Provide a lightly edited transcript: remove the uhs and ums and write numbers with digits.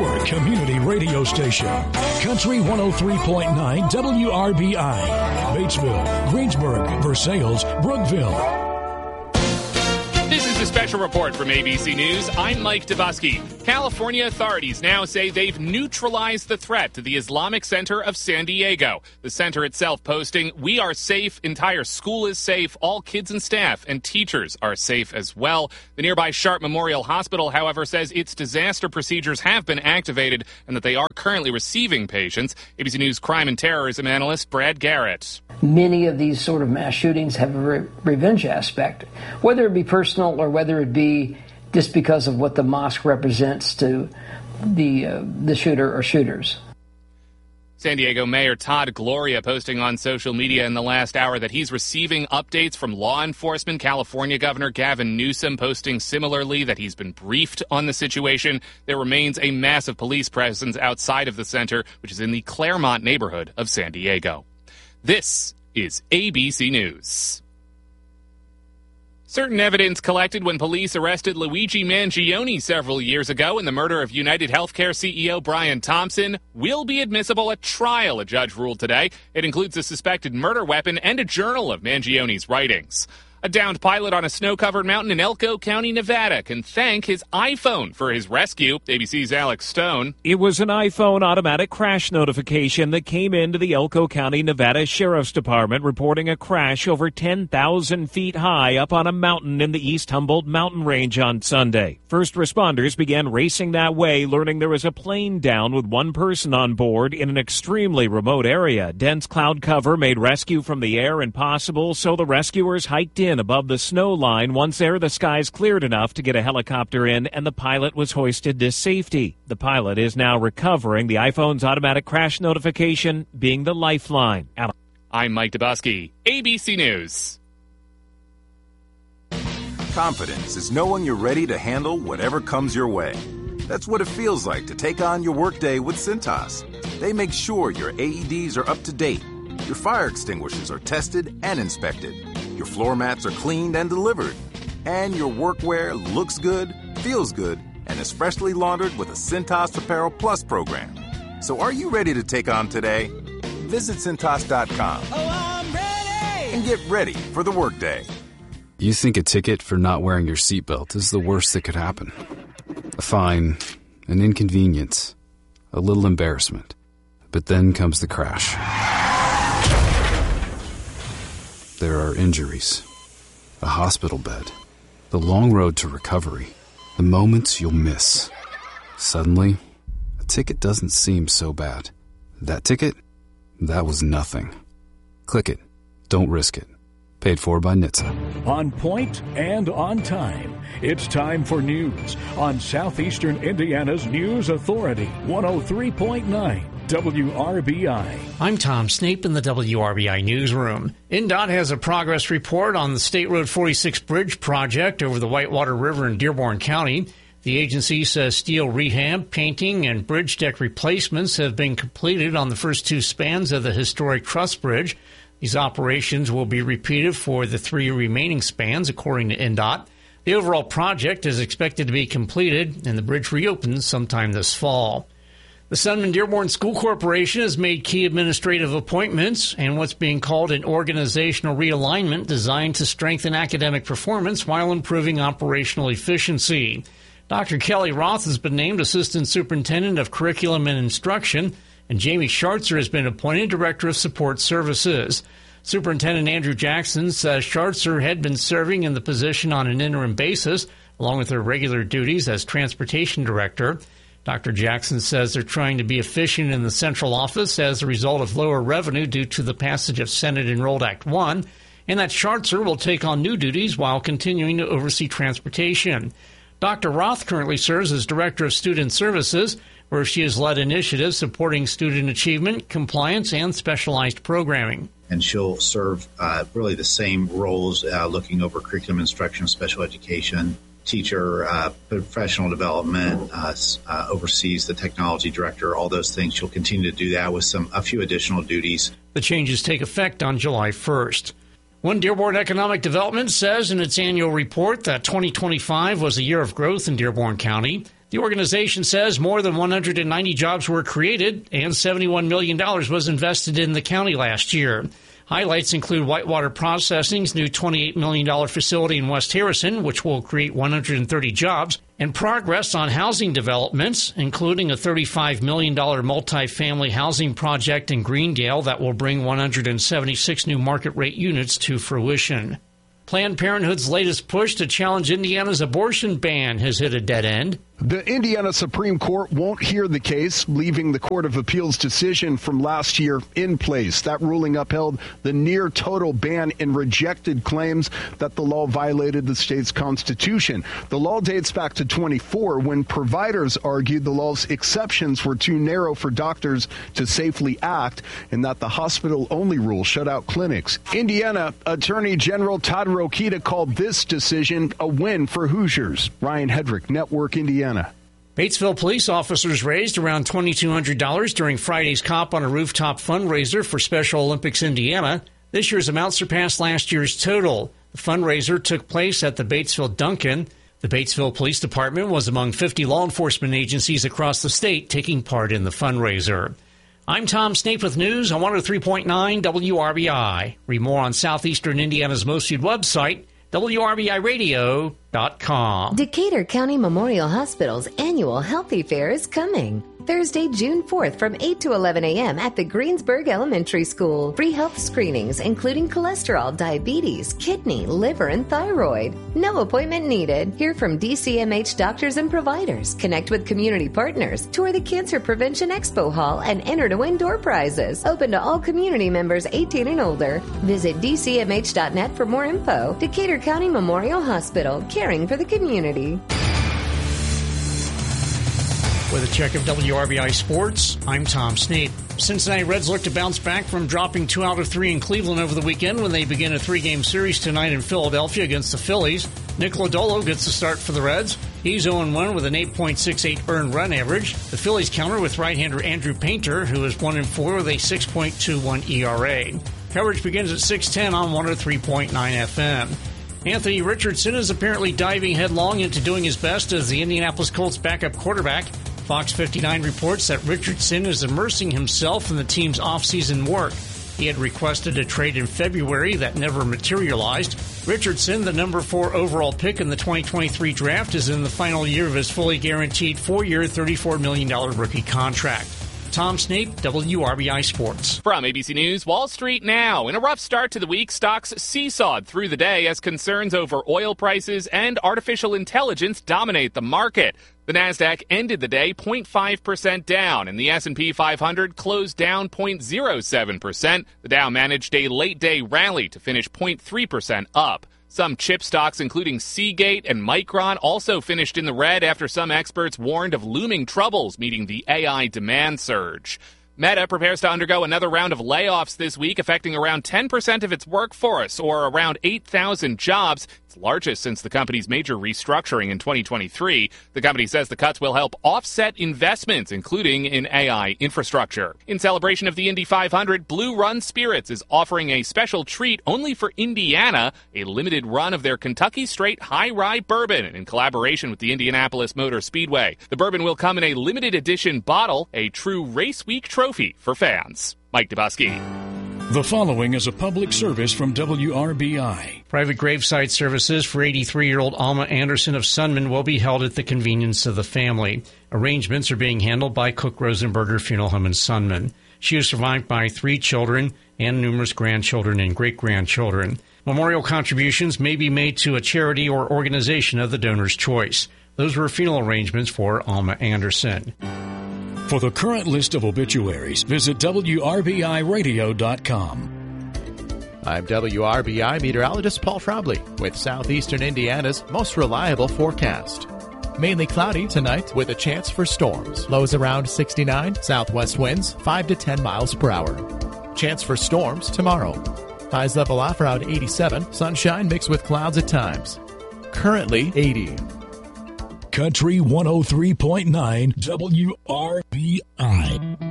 your community radio station. Country 103.9 WRBI. Batesville, Greensburg, Versailles, Brookville. This is a special report from ABC News. I'm Mike Dubusky. California authorities now say they've neutralized the threat to the Islamic Center of San Diego. The center itself posting, "We are safe, entire school is safe, all kids and staff and teachers are safe as well." The nearby Sharp Memorial Hospital, however, says its disaster procedures have been activated and that they are currently receiving patients. ABC News crime and terrorism analyst Brad Garrett. Many of these sort of mass shootings have a revenge aspect, whether it be personal or whether it be just because of what the mosque represents to the shooter or shooters. San Diego Mayor Todd Gloria posting on social media in the last hour that he's receiving updates from law enforcement. California Governor Gavin Newsom posting similarly that he's been briefed on the situation. There remains a massive police presence outside of the center, which is in the Claremont neighborhood of San Diego. This is ABC News. Certain evidence collected when police arrested Luigi Mangione several years ago in the murder of United Healthcare CEO Brian Thompson will be admissible at trial, a judge ruled today. It includes a suspected murder weapon and a journal of Mangione's writings. A downed pilot on a snow-covered mountain in Elko County, Nevada, can thank his iPhone for his rescue. ABC's Alex Stone. It was an iPhone automatic crash notification that came into the Elko County, Nevada Sheriff's Department reporting a crash over 10,000 feet high up on a mountain in the East Humboldt mountain range on Sunday. First responders began racing that way, learning there was a plane down with one person on board in an extremely remote area. Dense cloud cover made rescue from the air impossible, so the rescuers hiked in above the snow line. Once there, the skies cleared enough to get a helicopter in, and the pilot was hoisted to safety. The pilot is now recovering, the iPhone's automatic crash notification being the lifeline. I'm Mike Dubusky, ABC News. Confidence is knowing you're ready to handle whatever comes your way. That's what it feels like to take on your workday with Cintas. They make sure your AEDs are up to date, your fire extinguishers are tested and inspected, your floor mats are cleaned and delivered, and your workwear looks good, feels good, and is freshly laundered with a Cintas Apparel Plus program. So are you ready to take on today? Visit Cintas.com and get ready for the workday. You think a ticket for not wearing your seatbelt is the worst that could happen. A fine, an inconvenience, a little embarrassment. But then comes the crash. There are injuries, a hospital bed, the long road to recovery, the moments you'll miss. Suddenly, a ticket doesn't seem so bad. That ticket? That was nothing. Click it. Don't risk it. Paid for by NHTSA. On point and on time. It's time for news on Southeastern Indiana's News Authority, 103.9 WRBI. I'm Tom Snape in the WRBI newsroom. INDOT has a progress report on the State Road 46 bridge project over the Whitewater River in Dearborn County. The agency says steel rehab, painting, and bridge deck replacements have been completed on the first two spans of the historic truss bridge. These operations will be repeated for the three remaining spans, according to INDOT. The overall project is expected to be completed and the bridge reopens sometime this fall. The Sunman-Dearborn School Corporation has made key administrative appointments and what's being called an organizational realignment designed to strengthen academic performance while improving operational efficiency. Dr. Kelly Roth has been named Assistant Superintendent of Curriculum and Instruction, and Jamie Schartzer has been appointed Director of Support Services. Superintendent Andrew Jackson says Schartzer had been serving in the position on an interim basis, along with her regular duties as Transportation Director. Dr. Jackson says they're trying to be efficient in the central office as a result of lower revenue due to the passage of Senate-enrolled Act 1, and that Schartzer will take on new duties while continuing to oversee transportation. Dr. Roth currently serves as Director of Student Services, where she has led initiatives supporting student achievement, compliance, and specialized programming. And she'll serve really the same roles, looking over curriculum instruction, special education, teacher, professional development, oversees the technology director, all those things. She'll continue to do that with a few additional duties. The changes take effect on July 1st. One Dearborn Economic Development says in its annual report that 2025 was a year of growth in Dearborn County. The organization says more than 190 jobs were created and $71 million was invested in the county last year. Highlights include Whitewater Processing's new $28 million facility in West Harrison, which will create 130 jobs, and progress on housing developments, including a $35 million multifamily housing project in Greendale that will bring 176 new market-rate units to fruition. Planned Parenthood's latest push to challenge Indiana's abortion ban has hit a dead end. The Indiana Supreme Court won't hear the case, leaving the Court of Appeals decision from last year in place. That ruling upheld the near total ban and rejected claims that the law violated the state's constitution. The law dates back to 24 when providers argued the law's exceptions were too narrow for doctors to safely act and that the hospital-only rule shut out clinics. Indiana Attorney General Todd Rokita called this decision a win for Hoosiers. Ryan Hedrick, Network Indiana. Batesville police officers raised around $2,200 during Friday's Cop on a Rooftop fundraiser for Special Olympics Indiana. This year's amount surpassed last year's total. The fundraiser took place at the Batesville Duncan. The Batesville Police Department was among 50 law enforcement agencies across the state taking part in the fundraiser. I'm Tom Snape with news on 103.9 WRBI. Read more on Southeastern Indiana's most viewed website, WRBIRadio.com. Decatur County Memorial Hospital's annual Healthy Fair is coming. Thursday, June 4th from 8 to 11 a.m. at the Greensburg Elementary School. Free health screenings including cholesterol, diabetes, kidney, liver, and thyroid. No appointment needed. Hear from DCMH doctors and providers. Connect with community partners. Tour the Cancer Prevention Expo Hall and enter to win door prizes. Open to all community members 18 and older. Visit DCMH.net for more info. Decatur County Memorial Hospital, caring for the community. With a check of WRBI Sports, I'm Tom Snape. Cincinnati Reds look to bounce back from dropping 2 out of 3 in Cleveland over the weekend when they begin a 3-game series tonight in Philadelphia against the Phillies. Nick Lodolo gets the start for the Reds. He's 0-1 with an 8.68 earned run average. The Phillies counter with right-hander Andrew Painter, who is 1-4 with a 6.21 ERA. Coverage begins at 6:10 on 103.9 FM. Anthony Richardson is apparently diving headlong into doing his best as the Indianapolis Colts backup quarterback. Fox 59 reports that Richardson is immersing himself in the team's offseason work. He had requested a trade in February that never materialized. Richardson, the number 4 overall pick in the 2023 draft, is in the final year of his fully guaranteed 4-year, $34 million rookie contract. Tom Snape, WRBI Sports. From ABC News, Wall Street now. In a rough start to the week, stocks seesawed through the day as concerns over oil prices and artificial intelligence dominate the market. The Nasdaq ended the day 0.5% down, and the S&P 500 closed down 0.07%. The Dow managed a late-day rally to finish 0.3% up. Some chip stocks, including Seagate and Micron, also finished in the red after some experts warned of looming troubles meeting the AI demand surge. Meta prepares to undergo another round of layoffs this week, affecting around 10% of its workforce, or around 8,000 jobs. It's largest since the company's major restructuring in 2023. The company says the cuts will help offset investments, including in AI infrastructure. In celebration of the Indy 500, Blue Run Spirits is offering a special treat only for Indiana, a limited run of their Kentucky Straight High Rye Bourbon in collaboration with the Indianapolis Motor Speedway. The bourbon will come in a limited edition bottle, a true race week trophy for fans. Mike Dubusky. The following is a public service from WRBI. Private graveside services for 83-year-old Alma Anderson of Sunman will be held at the convenience of the family. Arrangements are being handled by Cook Rosenberger Funeral Home in Sunman. She is survived by 3 children and numerous grandchildren and great-grandchildren. Memorial contributions may be made to a charity or organization of the donor's choice. Those were funeral arrangements for Alma Anderson. For the current list of obituaries, visit WRBIRadio.com. I'm WRBI meteorologist Paul Trombley with Southeastern Indiana's most reliable forecast. Mainly cloudy tonight with a chance for storms. Lows around 69, southwest winds 5 to 10 miles per hour. Chance for storms tomorrow. Highs level off around 87, sunshine mixed with clouds at times. Currently 80. Country 103.9 WRBI.